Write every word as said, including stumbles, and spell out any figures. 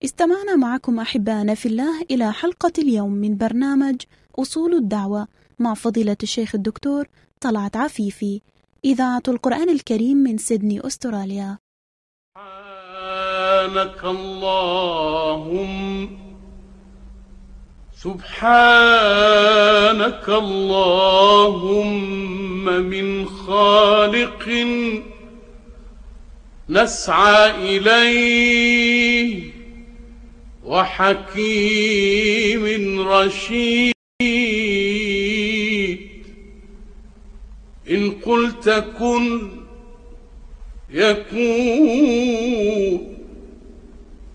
استمعنا معكم أحبائنا في الله إلى حلقة اليوم من برنامج أصول الدعوة مع فضيلة الشيخ الدكتور طلعت عفيفي، إذاعة القرآن الكريم من سيدني أستراليا. سبحانك اللهم سبحانك اللهم من خالق نسعى إليه وحكيم رشيد، إن قلت كن يكون،